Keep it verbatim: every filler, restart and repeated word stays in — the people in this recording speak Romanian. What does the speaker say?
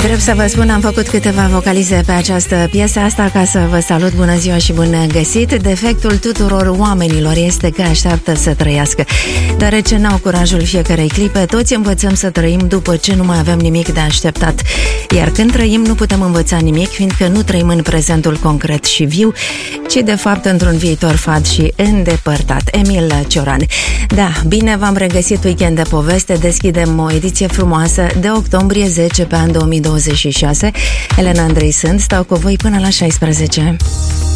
Drept să vă spun, am făcut câteva vocalize pe această piesă asta ca să vă salut, bună ziua și bun găsit. Defectul tuturor oamenilor este că așteaptă să trăiască, deoarece n-au curajul fiecarei clipe. Toți învățăm să trăim după ce nu mai avem nimic de așteptat, iar când trăim nu putem învăța nimic, fiindcă nu trăim în prezentul concret și viu, ci de fapt într-un viitor fad și îndepărtat. Emil Cioran. Da, bine v-am regăsit, weekend de poveste. Deschidem o ediție frumoasă de octombrie zece pe an două mii douăzeci și șase. Elena Andrei sunt, stau cu voi până la șaisprezece.